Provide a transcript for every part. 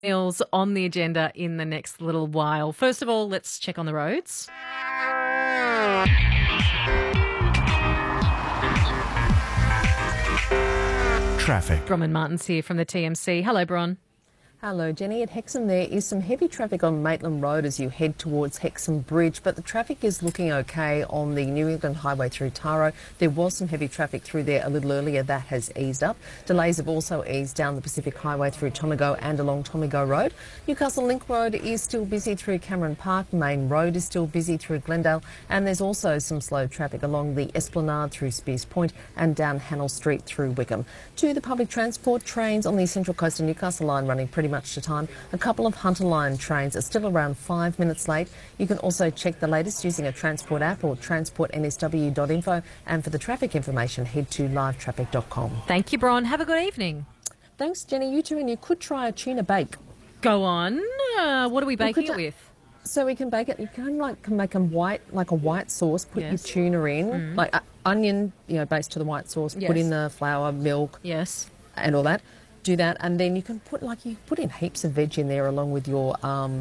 Meals on the agenda in the next little while. First of all, let's check on the roads. Traffic. Bronwyn Martin's here from the TMC. Hello, Bron. Hello, Jenny. At Hexham, there is some heavy traffic on Maitland Road as you head towards Hexham Bridge, but the traffic is looking okay on the New England Highway through Taro. There was some heavy traffic through there a little earlier. That has eased up. Delays have also eased down the Pacific Highway through Tomago and along Tomago Road. Newcastle Link Road is still busy through Cameron Park. Main Road is still busy through Glendale, and there's also some slow traffic along the Esplanade through Spears Point and down Hannell Street through Wickham. To the public transport, trains on the Central Coast and Newcastle line running pretty much to time. A couple of Hunter Line trains are still around 5 minutes late. You can also check the latest using a Transport app or transportnsw.info. And for the traffic information, head to livetraffic.com. Thank you, Bron. Have a good evening. Thanks, Jenny. You too, and you could try a tuna bake. Go on. What are we baking it with? So we can bake it. You can make them white, like a white sauce. Put your tuna in, like onion, based to the white sauce. Yes. Put in the flour, milk, and all that. Do that, and then you can put in heaps of veg in there along with your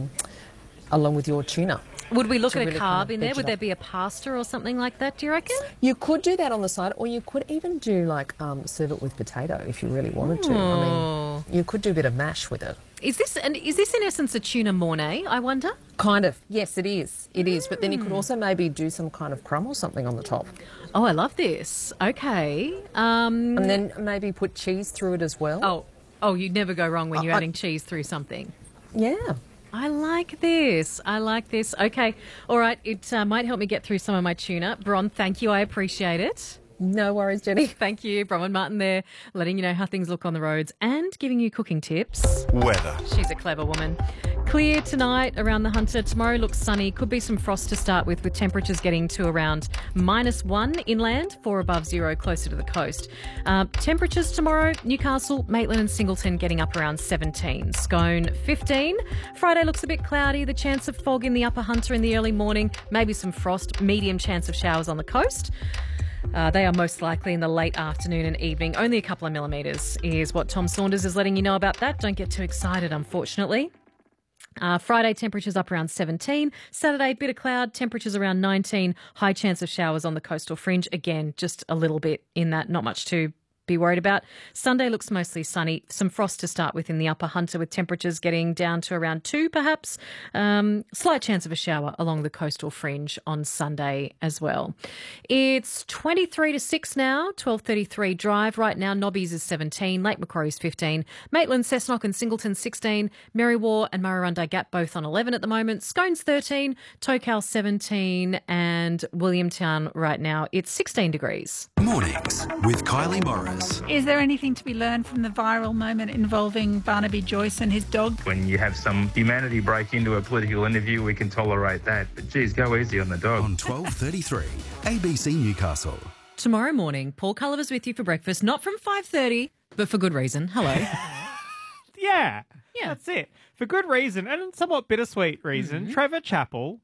tuna. Would we look at really a kind carb of in there? veg it Would there up. be a pasta or something like that, do you reckon? You could do that on the side, or you could even do serve it with potato if you really wanted to. I mean, you could do a bit of mash with it. Is this in essence a tuna mornay, I wonder? Kind of. Yes, it is. It is. But then you could also maybe do some kind of crumb or something on the top. Oh, I love this. Okay. And then maybe put cheese through it as well. Oh, you'd never go wrong when you're adding cheese through something. Yeah. I like this. Okay. All right. It might help me get through some of my tuna. Bron, thank you. I appreciate it. No worries, Jenny. Thank you. Bronwyn Martin there, letting you know how things look on the roads and giving you cooking tips. Weather. She's a clever woman. Clear tonight around the Hunter. Tomorrow looks sunny. Could be some frost to start with temperatures getting to around -1 inland, 4 above zero closer to the coast. Temperatures tomorrow, Newcastle, Maitland and Singleton getting up around 17. Scone, 15. Friday looks a bit cloudy. The chance of fog in the upper Hunter in the early morning. Maybe some frost. Medium chance of showers on the coast. They are most likely in the late afternoon and evening. Only a couple of millimetres is what Tom Saunders is letting you know about that. Don't get too excited, unfortunately. Friday, temperatures up around 17. Saturday, bit of cloud, temperatures around 19. High chance of showers on the coastal fringe. Again, just a little bit in that, not much to be worried about. Sunday looks mostly sunny. Some frost to start with in the upper Hunter with temperatures getting down to around 2 perhaps. Slight chance of a shower along the coastal fringe on Sunday as well. It's 23 to 6 now, 12:33 drive. Right now, Nobbies is 17, Lake Macquarie's 15, Maitland, Cessnock and Singleton 16, Merriwa and Murrurundi Gap both on 11 at the moment, Scones 13, Tocal 17 and Williamtown right now, it's 16 degrees. Mornings with Kylie Morris. Is there anything to be learned from the viral moment involving Barnaby Joyce and his dog? When you have some humanity break into a political interview, we can tolerate that. But geez, go easy on the dog. On 12:33, ABC Newcastle. Tomorrow morning, Paul Culliver's with you for breakfast, not from 5:30, but for good reason. Hello. Yeah, that's it. For good reason, and somewhat bittersweet reason. Trevor Chappell,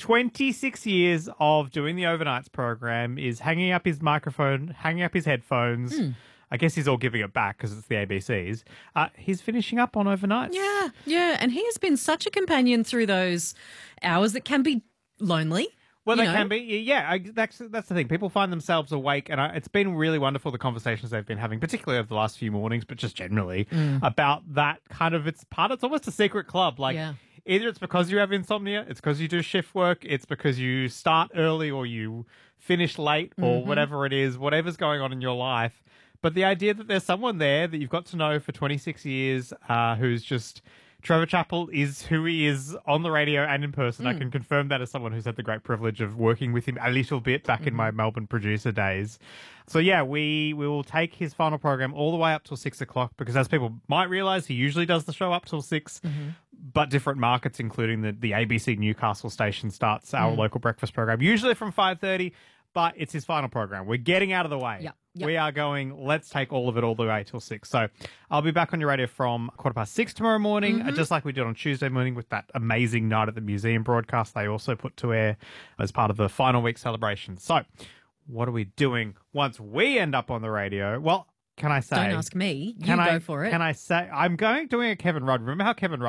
26 years of doing the overnights program, is hanging up his microphone, hanging up his headphones. I guess he's all giving it back because it's the ABCs. He's finishing up on overnights. Yeah, and he has been such a companion through those hours that can be lonely. Well, they can be. Yeah, that's the thing. People find themselves awake, and it's been really wonderful, the conversations they've been having, particularly over the last few mornings, but just generally, about that kind of, it's almost a secret club. Either it's because you have insomnia, it's because you do shift work, it's because you start early or you finish late or whatever it is, whatever's going on in your life. But the idea that there's someone there that you've got to know for 26 years who's just... Trevor Chappell is who he is on the radio and in person. I can confirm that as someone who's had the great privilege of working with him a little bit back in my Melbourne producer days. So, yeah, we will take his final program all the way up till 6 o'clock because, as people might realise, he usually does the show up till 6, but different markets, including the ABC Newcastle station, starts our local breakfast program, usually from 5:30. But it's his final program. We're getting out of the way. Yep. We are going, let's take all of it all the way till 6. So I'll be back on your radio from 6:15 tomorrow morning, just like we did on Tuesday morning with that amazing Night at the Museum broadcast they also put to air as part of the final week celebration. So what are we doing once we end up on the radio? Well, can I say? Don't ask me. You Can go I, for it. Can I say? I'm doing a Kevin Rudd. Remember how Kevin Rudd